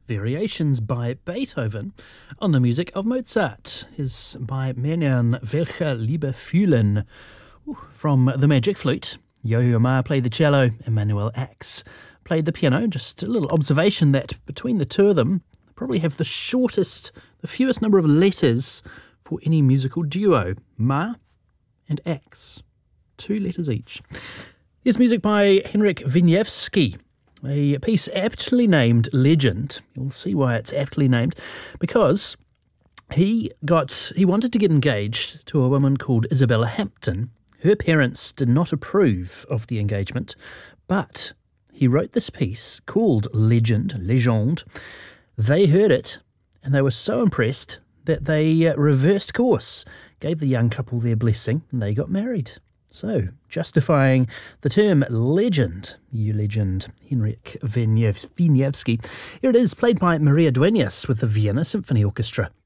Variations by Beethoven on the music of Mozart is by Merian Welche Liebe fühlen. From the Magic Flute, Yo-Yo Ma played the cello, Emanuel Ax played the piano. Just a little observation that between the two of them, they probably have the fewest number of letters for any musical duo. Ma and Ax. 2 letters each. Here's music by Henryk Wieniawski. A piece aptly named Legend. You'll see why it's aptly named. Because he wanted to get engaged to a woman called Isabella Hampton. Her parents did not approve of the engagement, but he wrote this piece called Legend. They heard it, and they were so impressed that they reversed course, gave the young couple their blessing, and they got married. So, justifying the term legend, you legend, Henryk Wieniawski. Here it is, played by Maria Dueñas with the Vienna Symphony Orchestra.